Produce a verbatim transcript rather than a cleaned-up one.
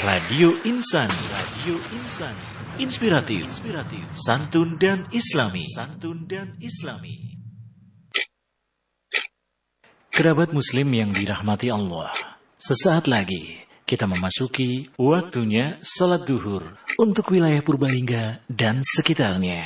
Radio Insani, Radio Insani, inspiratif, inspiratif, santun dan islami, santun dan islami. Kerabat muslim yang dirahmati Allah, sesaat lagi kita memasuki waktunya salat duhur untuk wilayah Purbalingga dan sekitarnya.